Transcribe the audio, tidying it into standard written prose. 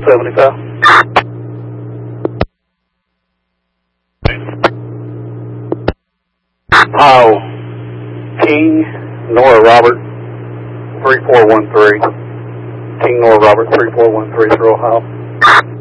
75. Ohio, King, Nora Robert, 3413. King, Nora Robert, 3413 through Ohio.